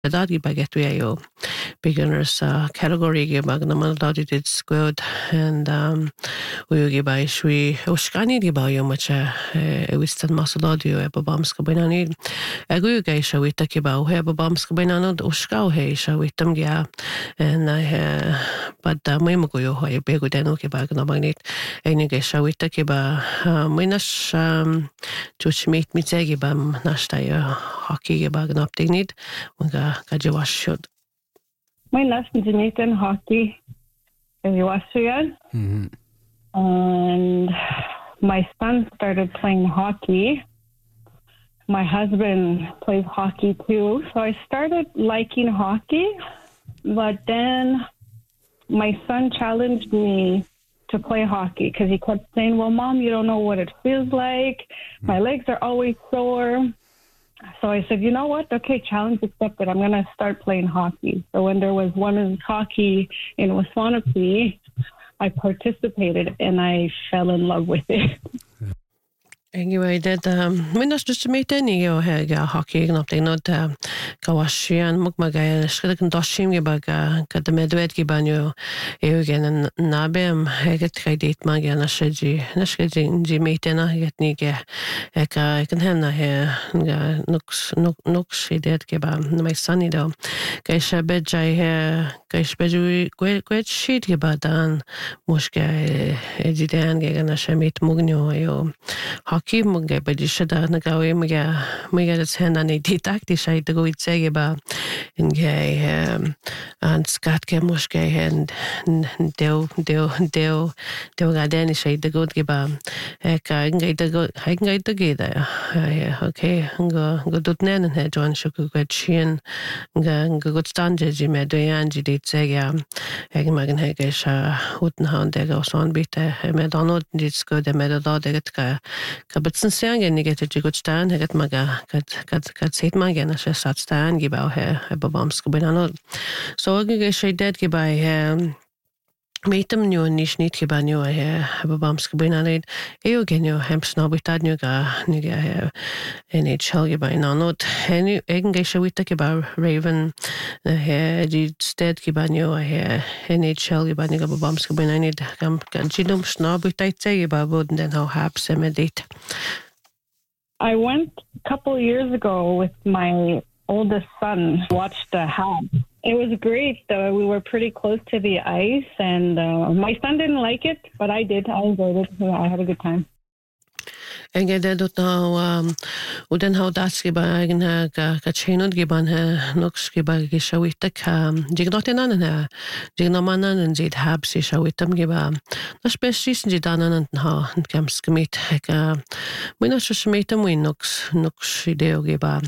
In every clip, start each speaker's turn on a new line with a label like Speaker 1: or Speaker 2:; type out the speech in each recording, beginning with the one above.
Speaker 1: Dadi baget we yo beginners category ge bag na mal dadi did good and we ge ba shwi ushkani ge ba yo macha wistan masadadi yo babams ka binani agu ge shawi ta ke ba he babams ka binano ushka he shawi tam ge and but mai mo yo he be go deno ke ba na magnit ene ge shawi ta ke ba minas chuchmit mit ge ba nashta yo hockey ge ba na update Kajawashud.
Speaker 2: My lessons in Nathan hockey in Austria. And my son started playing hockey. My husband plays hockey too. So I started liking hockey, but then my son challenged me to play hockey because he kept saying, well, Mom, you don't know what it feels like. My legs are always sore. So I said, you know what? Okay, challenge accepted. I'm going to start playing hockey. So when there was women's hockey in Waswanipi, I participated and I fell in love with it.
Speaker 1: Anyway, that minas just meet any yo ha hockey and update not kawashian mukmaga skada kan doshim ge baga kad medved ge banyo eugen nabem heget kredit maga na shji ji metena het ni ge eka kan hena he nux idet ge ba my sunny do ge shabe jai he ge shabe gwet shit ge badan mushke ejidan ge na shamit mugnyo yo hockey mugge bedishada na gawe mega das hena ni ditakti shai de goit sege ba in ge and skat ke mushke and deo gadeni shai de goit ge ba ka ngai de ge da okay go dut nen he John shuku gwet chin ga gut stande ji me de anji dit sege eg magen he ge sha huten han de go son bitte me donot dit sko de me da de ka Kabitsen Siangen, you get a good stand, I get maga, got set maga, and I sat stand, give out here, a babams gobinano. So I get she dead give by meet them new niche need give by new here, a babams gobinanid, you get your hemp snob with that new guy, nigga here, and it shall give by not any egg get we take about Raven, the hair, dead give by new here, and it shall give by nigga babams gobinanid, come genome snob with that say about wouldn't then how haps emedate.
Speaker 2: I went a couple of years ago with my oldest son, watched the Habs. It was great. We were pretty close to the ice, and my son didn't like it, but I did. I enjoyed it. Yeah, I had a good time.
Speaker 1: En ge dot now uden how das ge ba ga chenod ge ban nox ge ba ge shawit ka dig not en an dig no manan en zit hab si shawitam ge ba na spesis ge danan en ha kam skmit ka mina shmetam win nox ideo ge ba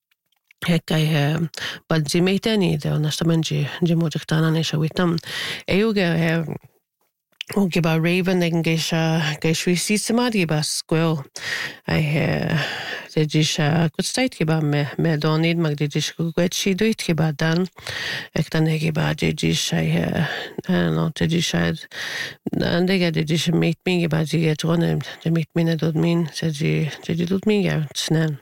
Speaker 1: Hekkai bad zimeteni de honestamente de mojaktana ne shawitam euge O give a Raven they can get we see some ba squirrel I the dish good state give me don't need mag the dish good she do it give dan ektan give a dish I don't know the dish and they get the dish meet me give a get on the meet me not mean said you did me yeah snap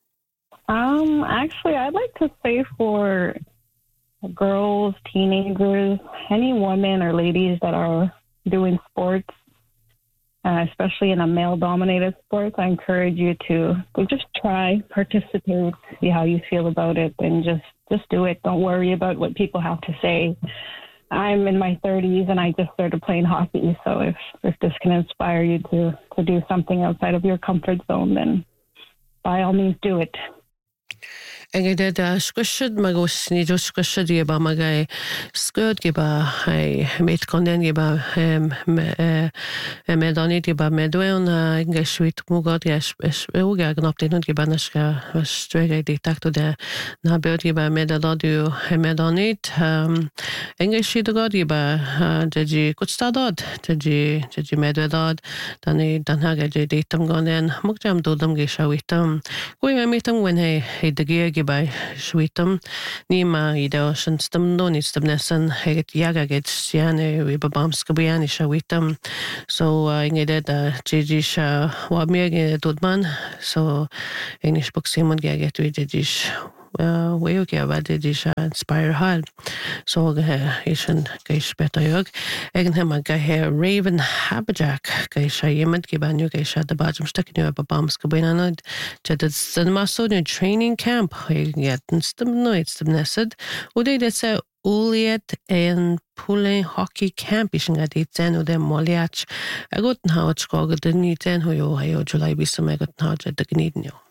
Speaker 2: Actually I'd like to say for girls, teenagers, any women or ladies that are doing sports, especially in a male-dominated sport, I encourage you to just try, participate, see how you feel about it, and just do it. Don't worry about what people have to say. I'm in my 30s, and I just started playing hockey, so if this can inspire you to do something outside of your comfort zone, then by all means do it.
Speaker 1: En det squishad magos ni just squishad ye ba magai skirt ge ba hai met konden ge ba me donit ge ba me doen ge shwit mugad ge uga gnapt den ge ba naska strege de takto de na beut ge ba me da du me donit en ge shit god ge ba de ji kutstadad de ji me dad dan ha ge de tam gonen mugjam dodam ge shawitam go me metam when he de ge by Sweetum, Nima, Idoshan, Stamdon, it's the Nesson, Heget Yagaget, Siane, Wibabamskabiani, Shawitum. So I needed Jijish Wabmir Dudman, so English book Simon Gaget with Jijish way okay about it is inspire hall so is an geis betayog egen hema gahe Raven Haberjack geis yemand gibanyu geis the bottom stuck in up bombs kabinanad jadad san maso new training camp yet stum noits the nesed ude det Uliet en Pulling Hockey Camp is nga dit ten o dem moliach. A got na hawt skog den ni ten ho yo hayo July bis som egot na hawt de gniden jo.